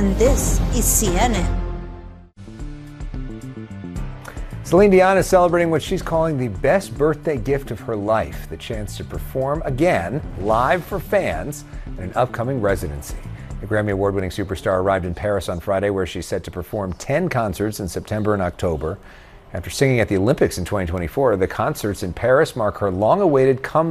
and this is CNN. Celine Dion is celebrating what she's calling the best birthday gift of her life, the chance to perform again live for fans in an upcoming residency. The Grammy Award-winning superstar arrived in Paris on Friday, where she's set to perform 10 concerts in September and October. After singing at the Olympics in 2024, the concerts in Paris mark her long-awaited comeback.